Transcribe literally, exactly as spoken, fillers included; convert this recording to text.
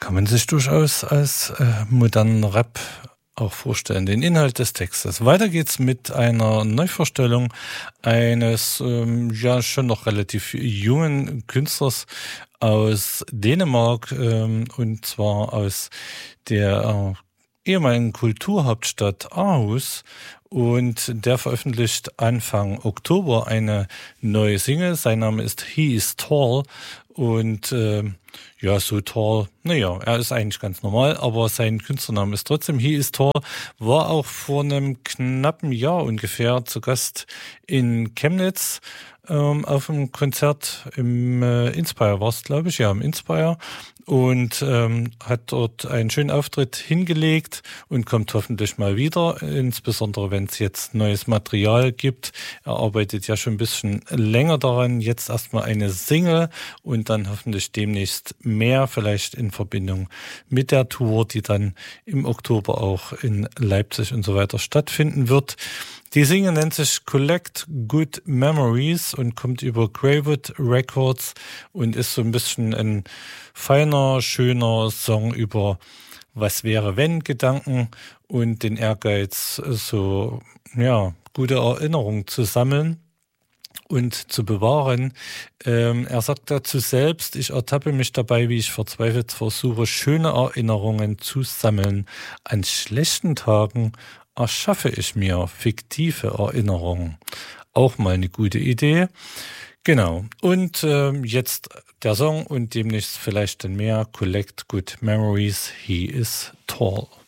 Kann man sich durchaus als äh, modernen Rap auch vorstellen, den Inhalt des Textes. Weiter geht's mit einer Neuvorstellung eines ähm, ja schon noch relativ jungen Künstlers aus Dänemark, ähm, und zwar aus der äh, ehemaligen Kulturhauptstadt Aarhus. Und der veröffentlicht Anfang Oktober eine neue Single. Sein Name ist He is Tall. Und äh, ja, so tall, naja, er ist eigentlich ganz normal, aber sein Künstlername ist trotzdem He is Tall. War auch vor einem knappen Jahr ungefähr zu Gast in Chemnitz ähm, auf einem Konzert im äh, Inspire war es, glaube ich, ja, im Inspire. Und ähm, hat dort einen schönen Auftritt hingelegt und kommt hoffentlich mal wieder, insbesondere wenn es jetzt neues Material gibt. Er arbeitet ja schon ein bisschen länger daran, jetzt erstmal eine Single und dann hoffentlich demnächst mehr, vielleicht in Verbindung mit der Tour, die dann im Oktober auch in Leipzig und so weiter stattfinden wird. Die Single nennt sich Collect Good Memories und kommt über Greywood Records und ist so ein bisschen ein feiner, schöner Song über was wäre wenn Gedanken und den Ehrgeiz, so ja gute Erinnerungen zu sammeln und zu bewahren. Ähm, er sagt dazu selbst, ich ertappe mich dabei, wie ich verzweifelt versuche, schöne Erinnerungen zu sammeln. An schlechten Tagen erschaffe ich mir fiktive Erinnerungen. Auch mal eine gute Idee. Genau. Und ähm, jetzt der Song und demnächst vielleicht dann mehr. Collect Good Memories. He is Tall.